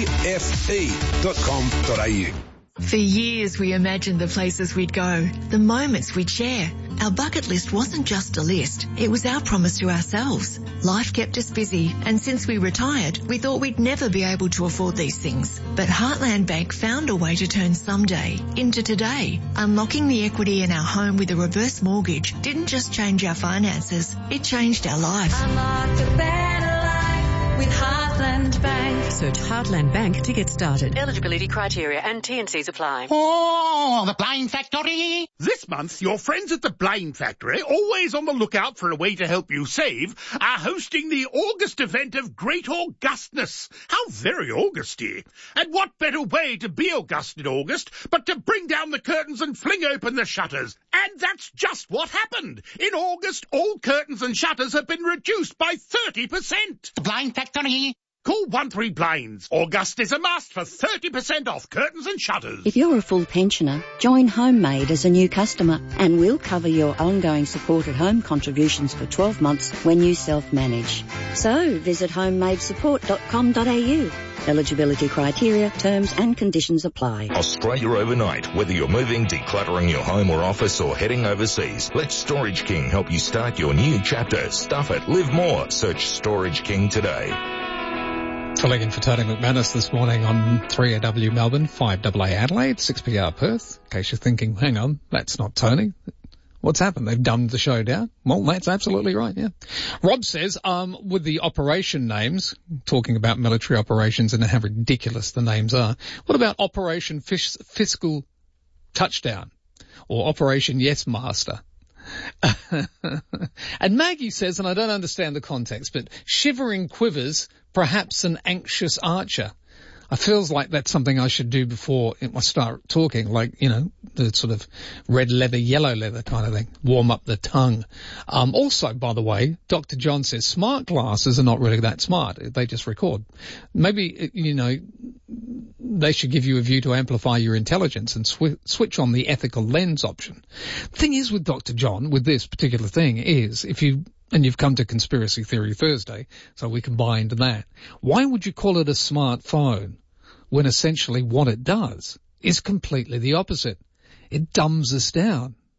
bfe.com.au. For years we imagined the places we'd go, the moments we'd share. Our bucket list wasn't just a list, it was our promise to ourselves. Life kept us busy, and since we retired, we thought we'd never be able to afford these things. But Heartland Bank found a way to turn someday into today. Unlocking the equity in our home with a reverse mortgage didn't just change our finances, it changed our life. Unlock a better life with Heartland Bank. Search Heartland Bank to get started. Eligibility criteria and T&Cs apply. Oh, the Blind Factory! This month, your friends at the Blind Factory, always on the lookout for a way to help you save, are hosting the August event of Great Augustness. How very Augusty! And what better way to be August in August but to bring down the curtains and fling open the shutters? And that's just what happened. In August, all curtains and shutters have been reduced by 30%. The Blind Factory. Call 13Blinds. August is a must for 30% off curtains and shutters. If you're a full pensioner, join HomeMade as a new customer and we'll cover your ongoing supported home contributions for 12 months when you self-manage. So visit homemadesupport.com.au. Eligibility criteria, terms and conditions apply. Australia overnight. Whether you're moving, decluttering your home or office or heading overseas, let Storage King help you start your new chapter. Stuff it. Live more. Search Storage King today. Filling in for Tony McManus this morning on 3AW Melbourne, 5AA Adelaide, 6PR Perth. In case you're thinking, hang on, that's not Tony. What's happened? They've dumbed the show down? Well, that's absolutely right, yeah. Rob says, with the operation names, talking about military operations and how ridiculous the names are, what about Operation Fiscal Touchdown or Operation Yes Master? And Maggie says, and I don't understand the context, but shivering quivers, perhaps an anxious archer. I feels like that's something I should do before I start talking, like, you know, the sort of red leather, yellow leather kind of thing. Warm up the tongue. Also, by the way, Dr. John says smart glasses are not really that smart. They just record. Maybe, you know, they should give you a view to amplify your intelligence and switch on the ethical lens option. The thing is with Dr. John, with this particular thing, is and you've come to Conspiracy Theory Thursday, so we combined that. Why would you call it a smartphone when essentially what it does is completely the opposite? It dumbs us down.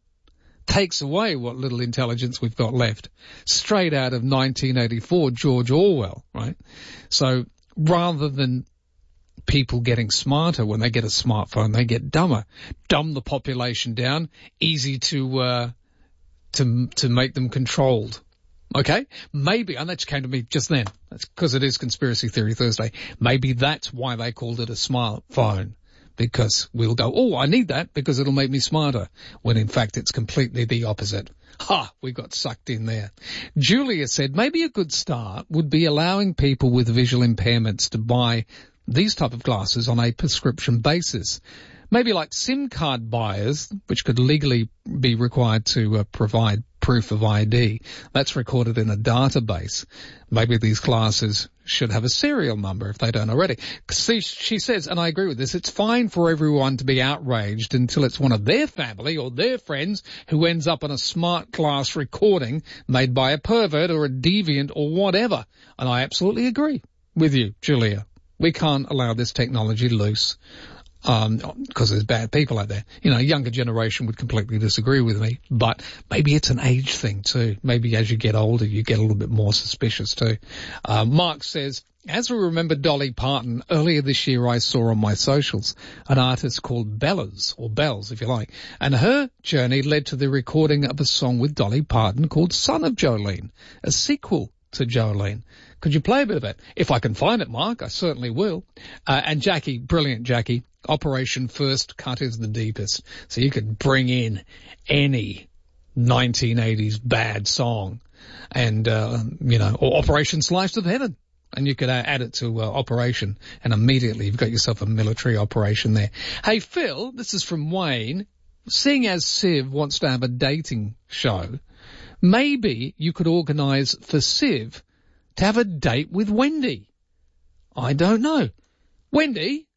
takes away what little intelligence we've got left. Straight out of 1984, George Orwell, right? So rather than people getting smarter when they get a smartphone, they get dumber. Dumb the population down, easy to make them controlled. Okay? Maybe, and that just came to me just then. That's because it is Conspiracy Theory Thursday. Maybe that's why they called it a smartphone. Because we'll go, oh, I need that because it'll make me smarter. When in fact it's completely the opposite. Ha! We got sucked in there. Julia said maybe a good start would be allowing people with visual impairments to buy these type of glasses on a prescription basis. Maybe like SIM card buyers, which could legally be required to provide proof of ID. That's recorded in a database. Maybe these glasses should have a serial number if they don't already. See, she says, and I agree with this, it's fine for everyone to be outraged until it's one of their family or their friends who ends up on a smart glass recording made by a pervert or a deviant or whatever. And I absolutely agree with you, Julia. We can't allow this technology loose. Because there's bad people out there. You know, a younger generation would completely disagree with me, but maybe it's an age thing too. Maybe as you get older, you get a little bit more suspicious too. Mark says, as we remember Dolly Parton, earlier this year I saw on my socials an artist called Bellas, or Bells if you like, and her journey led to the recording of a song with Dolly Parton called Son of Jolene, a sequel to Jolene. Could you play a bit of it? If I can find it, Mark, I certainly will. And Jackie, brilliant Jackie, Operation First Cut is the deepest. So you could bring in any 1980s bad song and, or Operation Slice of Heaven. And you could add it to Operation, and immediately you've got yourself a military operation there. Hey, Phil, this is from Wayne. Seeing as Civ wants to have a dating show, maybe you could organise for Civ to have a date with Wendy. I don't know. Wendy?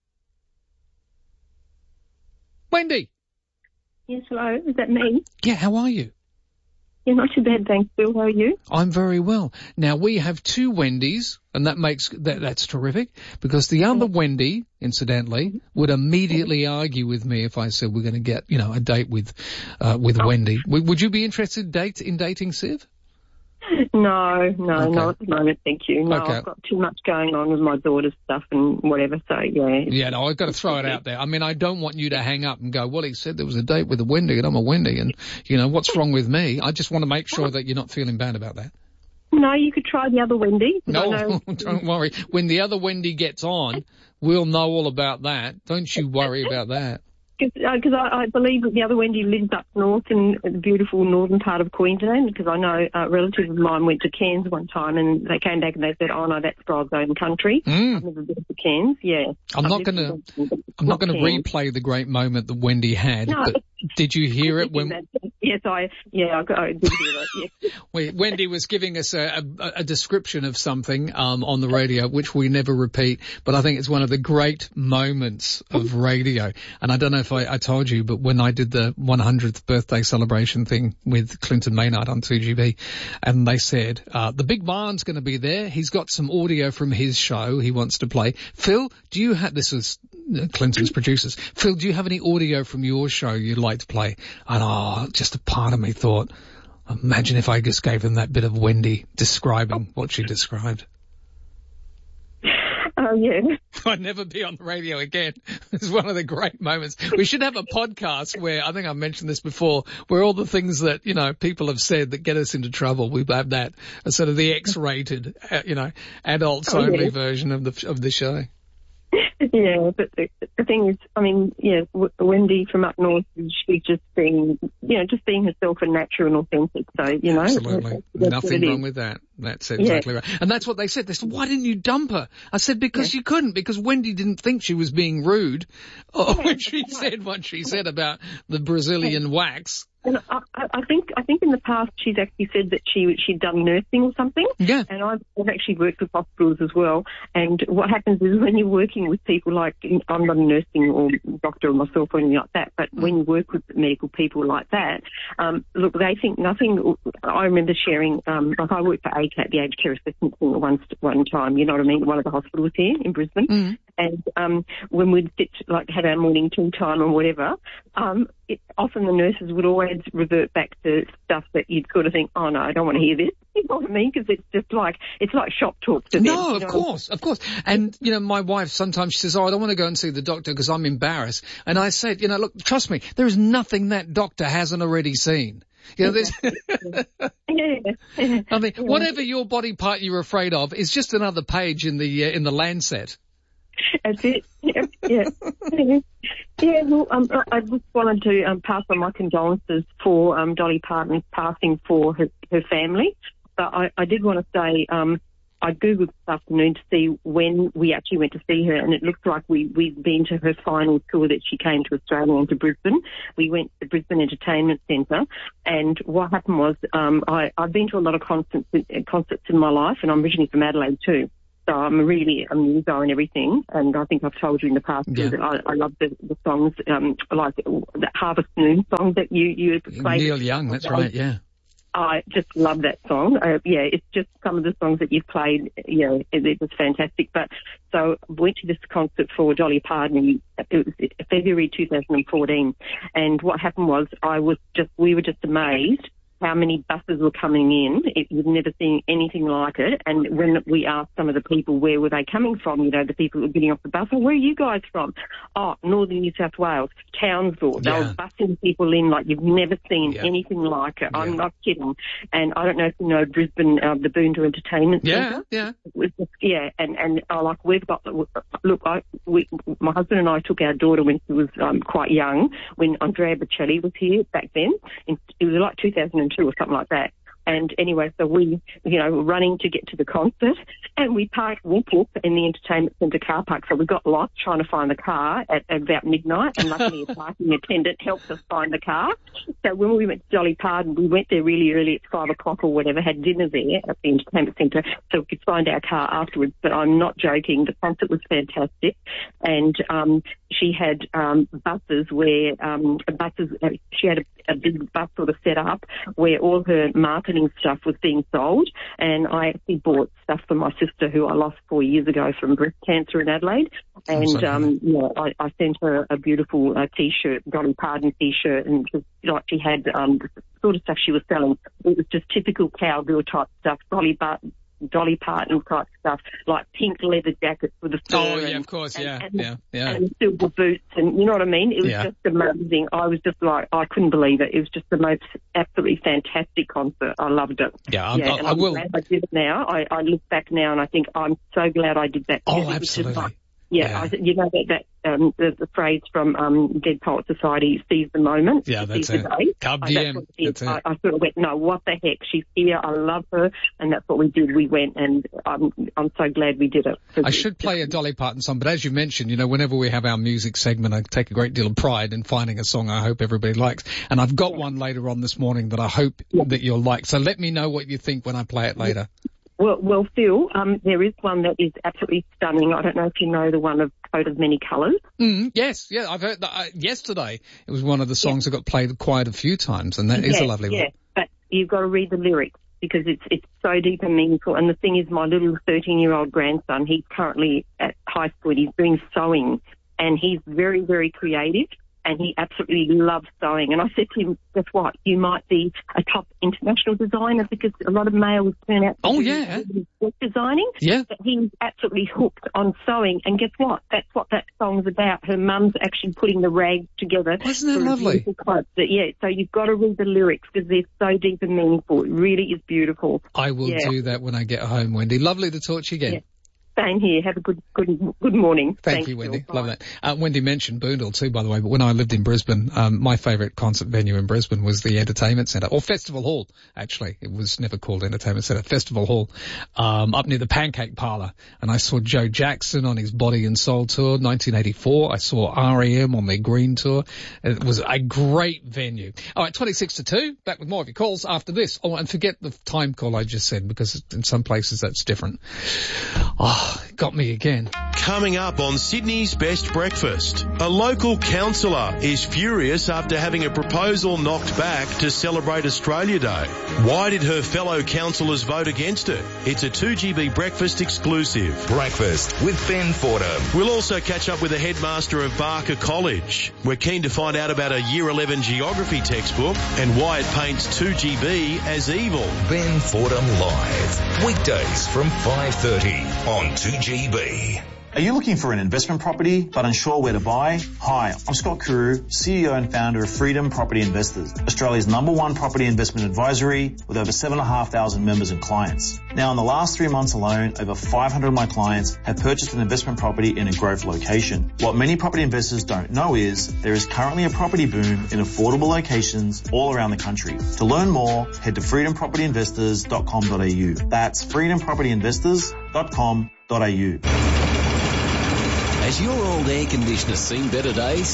Wendy? Yes, hello. Is that me? Yeah, how are you? Yeah, not too bad, thanks, Bill. How are you? I'm very well. Now, we have two Wendys, and that's terrific, because the other Wendy, incidentally, would immediately argue with me if I said we're going to get, a date with Wendy. Would you be interested in dating Civ? No, not at the moment, thank you. No, Okay. I've got too much going on with my daughter's stuff and whatever, so yeah. Yeah, no, I've got to throw it out there. I mean, I don't want you to hang up and go, well, he said there was a date with a Wendy and I'm a Wendy and, what's wrong with me? I just want to make sure that you're not feeling bad about that. No, you could try the other Wendy. No, don't worry. When the other Wendy gets on, we'll know all about that. Don't you worry about that. Because I believe that the other Wendy lives up north in the beautiful northern part of Queensland, because I know a relative of mine went to Cairns one time and they came back and they said, oh no, that's God's own country. I've never been to Cairns, yeah. I'm not going to replay the great moment that Wendy had, but did you hear it when... Yes, I did hear that, yes. Wendy was giving us a description of something on the radio, which we never repeat, but I think it's one of the great moments of radio. And I don't know if I told you, but when I did the 100th birthday celebration thing with Clinton Maynard on 2GB, and they said, the big man's going to be there. He's got some audio from his show he wants to play. Phil, do you have... This was Clinton's producers. Phil, do you have any audio from your show you'd like to play? And just a part of me thought, imagine if I just gave him that bit of Wendy describing what she described. Oh, yeah. I'd never be on the radio again. It's one of the great moments. We should have a podcast where, I think I mentioned this before, where all the things that, people have said that get us into trouble, we have that, a sort of the X-rated, adults-only version of the show. Yeah, but the thing is, I mean, yeah, Wendy from up north, she's just being herself and natural and authentic. So, Absolutely. Nothing wrong with that. That's exactly right. And that's what they said. They said, why didn't you dump her? I said, because you couldn't, because Wendy didn't think she was being rude when she said what she said about the Brazilian wax. And I think in the past she's actually said that she'd done nursing or something. Yeah. And I've actually worked with hospitals as well. And what happens is when you're working with people like, I'm not a nursing or doctor myself or anything like that, but when you work with medical people like that, look, they think nothing. I remember sharing, like I worked for ACAT, the Aged Care Assistance Thing one time, you know what I mean, one of the hospitals here in Brisbane. And when we'd sit, like, have our morning tea time or whatever, often the nurses would always revert back to stuff that you'd sort of think, oh no, I don't want to hear this. You know what I mean? Because it's just like, it's like shop talk to them. No, of course. And, you know, my wife sometimes she says, oh, I don't want to go and see the doctor because I'm embarrassed. And I said, you know, look, trust me, there is nothing that doctor hasn't already seen. You know, there's I mean, whatever your body part you're afraid of is just another page in the Lancet. That's it. Yeah. Well, I just wanted to pass on my condolences for Dolly Parton's passing for her family. But I did want to say I googled this afternoon to see when we actually went to see her, and it looks like we've been to her final tour that she came to Australia and to Brisbane. We went to the Brisbane Entertainment Centre, and what happened was I've been to a lot of concerts in my life, and I'm originally from Adelaide too. So I'm really a muso and everything, and I think I've told you in the past too that I love the songs, like that Harvest Moon song that you played. Neil Young, that's right, yeah. I just love that song. It's just some of the songs that you've played. Yeah, it was fantastic. But so I went to this concert for Dolly Parton. It was February 2014, and what happened was we were just amazed how many buses were coming in. We've never seen anything like it. And when we asked some of the people where were they coming from, you know, the people who were getting off the bus, where are you guys from? Oh, Northern New South Wales, Townsville. They were busing people in like you've never seen anything like it. I'm not kidding. And I don't know if you know Brisbane, the Boondah Entertainment Centre. Yeah. And like we've got, look, my husband and I took our daughter when she was quite young, when Andrea Bocelli was here back then. It was like 2002 or something like that. And anyway, so we, were running to get to the concert, and we parked Whoop in the entertainment centre car park. So we got lost trying to find the car at about midnight, and luckily a parking attendant helped us find the car. So when we went to Dolly Parton, we went there really early at 5 o'clock or whatever, had dinner there at the entertainment centre so we could find our car afterwards. But I'm not joking. The concert was fantastic. And she had buses where she had a big bus sort of set up where all her marketing stuff was being sold, and I actually bought stuff for my sister who I lost 4 years ago from breast cancer in Adelaide, and I sent her a beautiful T-shirt, Dolly Parton T-shirt, and just, like she had the sort of stuff she was selling. It was just typical cowgirl type stuff, Dolly Parton type stuff, like pink leather jackets with a fur. Oh, yeah, of course, and silver boots, and you know what I mean? It was just amazing. I was just like, I couldn't believe it. It was just the most absolutely fantastic concert. I loved it. I will. Glad I did it now. I look back now and I think I'm so glad I did that. Oh, absolutely. You know the phrase from Dead Poet Society, seize the moment. Yeah, that's it. Cub DM. I sort of went, no, what the heck? She's here. I love her, and that's what we did. We went, and I'm so glad we did it. I should play a Dolly Parton song, but as you mentioned, whenever we have our music segment, I take a great deal of pride in finding a song I hope everybody likes, and I've got one later on this morning that I hope that you'll like. So let me know what you think when I play it later. Well, Phil, there is one that is absolutely stunning. I don't know if you know the one of Coat of Many Colours. Yes, I've heard that. Yesterday, it was one of the songs that got played quite a few times, and that is a lovely one. Yeah, but you've got to read the lyrics because it's so deep and meaningful. And the thing is, my little 13-year-old grandson, he's currently at high school. He's doing sewing, and he's very, very creative. And he absolutely loves sewing. And I said to him, guess what? You might be a top international designer because a lot of males turn out to be designing. Yeah. But he's absolutely hooked on sewing. And guess what? That's what that song's about. Her mum's actually putting the rags together. Isn't that lovely? So you've got to read the lyrics because they're so deep and meaningful. It really is beautiful. I will do that when I get home, Wendy. Lovely to talk to you again. Yeah. Same here. Have a good morning. Thank you, Wendy. Love that. Wendy mentioned Boondall too, by the way, but when I lived in Brisbane, my favourite concert venue in Brisbane was the Entertainment Centre, or Festival Hall, actually. It was never called Entertainment Centre, Festival Hall, up near the Pancake Parlour. And I saw Joe Jackson on his Body and Soul tour, 1984. I saw R.E.M. on their Green tour. It was a great venue. All right, 26 to 2. Back with more of your calls after this. Oh, and forget the time call I just said, because in some places that's different. Oh, got me again. Coming up on Sydney's Best Breakfast, a local councillor is furious after having a proposal knocked back to celebrate Australia Day. Why did her fellow councillors vote against it? It's a 2GB Breakfast exclusive. Breakfast with Ben Fordham. We'll also catch up with the headmaster of Barker College. We're keen to find out about a Year 11 geography textbook and why it paints 2GB as evil. Ben Fordham Live. Weekdays from 5:30 on 2GB. Are you looking for an investment property but unsure where to buy? Hi, I'm Scott Carew, CEO and founder of Freedom Property Investors, Australia's #1 property investment advisory with over 7,500 members and clients. Now, in the last 3 months alone, over 500 of my clients have purchased an investment property in a growth location. What many property investors don't know is there is currently a property boom in affordable locations all around the country. To learn more, head to freedompropertyinvestors.com.au. That's freedompropertyinvestors.com.au. Has your old air conditioner seen better days?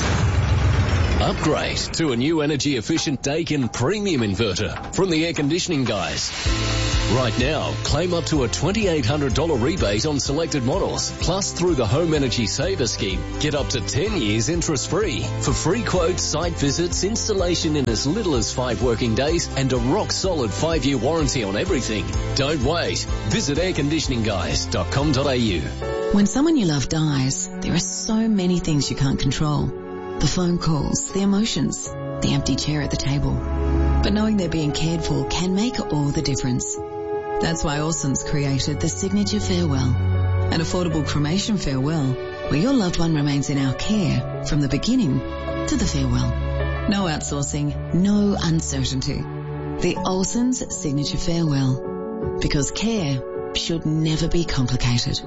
Upgrade to a new energy-efficient Daikin premium inverter from the air conditioning guys. Right now, claim up to a $2,800 rebate on selected models. Plus, through the Home Energy Saver Scheme, get up to 10 years interest-free. For free quotes, site visits, installation in as little as 5 working days, and a rock-solid 5-year warranty on everything. Don't wait. Visit airconditioningguys.com.au. When someone you love dies, there are so many things you can't control. The phone calls, the emotions, the empty chair at the table. But knowing they're being cared for can make all the difference. That's why Awesome's created the Signature Farewell, an affordable cremation farewell where your loved one remains in our care from the beginning to the farewell. No outsourcing, no uncertainty. The Olsen's Signature Farewell. Because care should never be complicated.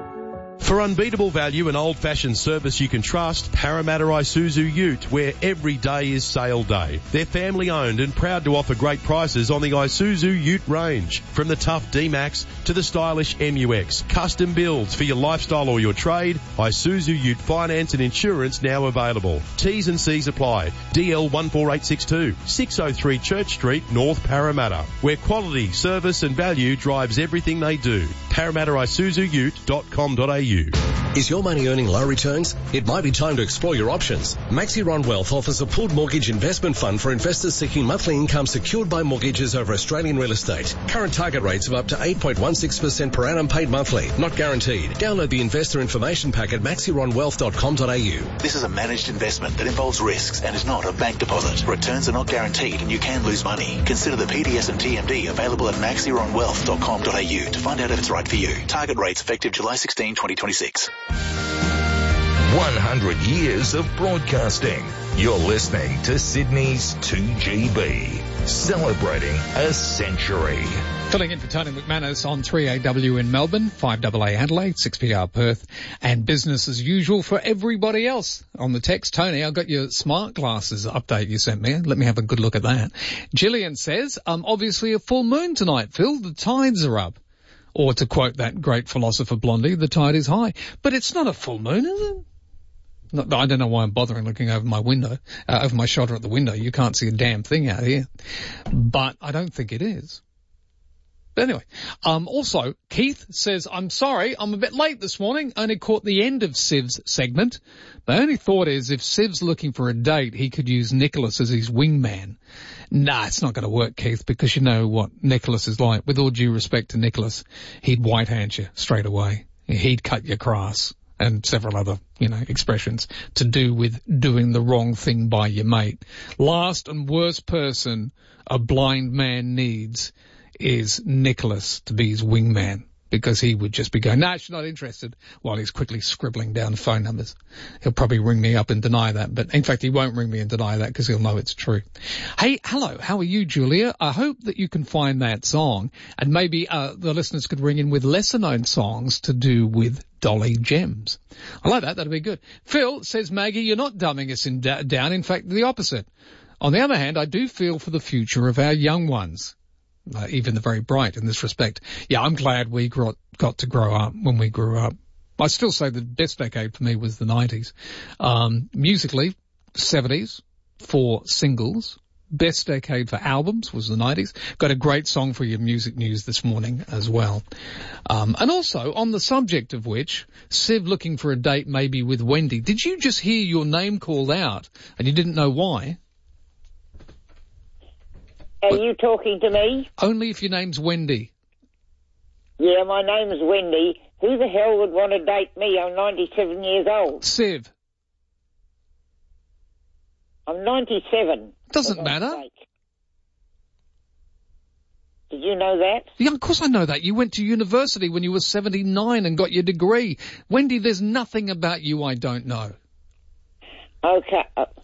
For unbeatable value and old-fashioned service you can trust, Parramatta Isuzu Ute, where every day is sale day. They're family-owned and proud to offer great prices on the Isuzu Ute range. From the tough D-Max to the stylish MUX. Custom builds for your lifestyle or your trade. Isuzu Ute finance and insurance now available. T's and C's apply. DL 14862, 603 Church Street, North Parramatta, where quality, service and value drives everything they do. ParramattaIsuzuUte.com.au. Is your money earning low returns? It might be time to explore your options. Maxiron Wealth offers a pooled mortgage investment fund for investors seeking monthly income secured by mortgages over Australian real estate. Current target rates of up to 8.16% per annum paid monthly, not guaranteed. Download the investor information pack at maxironwealth.com.au. This is a managed investment that involves risks and is not a bank deposit. Returns are not guaranteed and you can lose money. Consider the PDS and TMD available at maxironwealth.com.au to find out if it's right for you. Target rates effective July 16, 2026. 100 years of broadcasting. You're listening to Sydney's 2GB, celebrating a century. Filling in for Tony McManus on 3AW in Melbourne, 5AA Adelaide, 6PR Perth, and business as usual for everybody else. On the text, Tony, I got your smart glasses update you sent me. Let me have a good look at that. Gillian says, obviously a full moon tonight, Phil. The tides are up. Or to quote that great philosopher Blondie, the tide is high. But it's not a full moon, is it? I don't know why I'm bothering looking over my window, over my shoulder at the window. You can't see a damn thing out here. But I don't think it is. But anyway, also, Keith says, I'm sorry, I'm a bit late this morning. Only caught the end of Siv's segment. My only thought is if Siv's looking for a date, he could use Nicholas as his wingman. Nah, it's not going to work, Keith, because you know what Nicholas is like. With all due respect to Nicholas, he'd white hand you straight away. He'd cut your grass. And several other, expressions to do with doing the wrong thing by your mate. Last and worst person a blind man needs is Nicholas to be his wingman, because he would just be going, no, she's not interested, while he's quickly scribbling down phone numbers. He'll probably ring me up and deny that, but in fact he won't ring me and deny that because he'll know it's true. Hey, hello, how are you, Julia? I hope that you can find that song, and maybe the listeners could ring in with lesser known songs to do with Dolly Gems. I like that, that'd be good. Phil says, Maggie, you're not dumbing us down, in fact the opposite. On the other hand, I do feel for the future of our young ones. Even the very bright in this respect. Yeah, I'm glad we got to grow up when we grew up. I still say the best decade for me was the 90s. Musically, 70s for singles, best decade for albums was the 90s. Got a great song for your music news this morning as well. And also, on the subject of which, Siv looking for a date maybe with Wendy. Did you just hear your name called out and you didn't know why? Are you talking to me? Only if your name's Wendy. Yeah, my name's Wendy. Who the hell would want to date me? I'm 97 years old. Siv. I'm 97. Doesn't matter. Did you know that? Yeah, of course I know that. You went to university when you were 79 and got your degree. Wendy, there's nothing about you I don't know. Okay.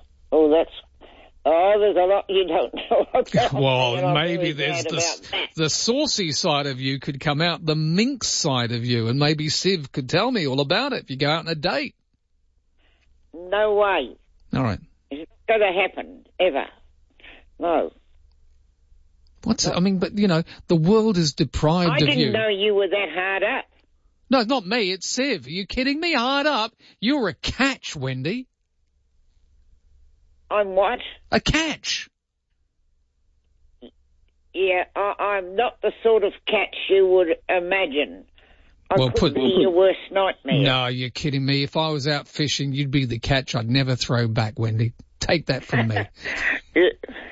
There's a lot you don't know about. Well, maybe there's the saucy side of you could come out, the minx side of you, and maybe Siv could tell me all about it if you go out on a date. No way. All right. It's not going to happen, ever. No. But, you know, the world is deprived of you. I didn't know you were that hard up. No, it's not me, it's Siv. Are you kidding me? Hard up? You're a catch, Wendy. I'm what? A catch. Yeah, I'm not the sort of catch you would imagine. I could be your worst nightmare. No, you're kidding me. If I was out fishing, you'd be the catch I'd never throw back, Wendy. Take that from me.